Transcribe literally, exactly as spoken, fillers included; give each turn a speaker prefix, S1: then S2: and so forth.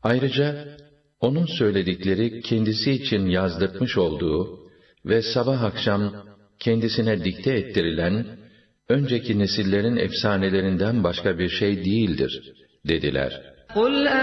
S1: Ayrıca onun söyledikleri kendisi için yazdırtmış olduğu ve sabah akşam kendisine dikte ettirilen önceki nesillerin efsanelerinden başka bir şey değildir dediler.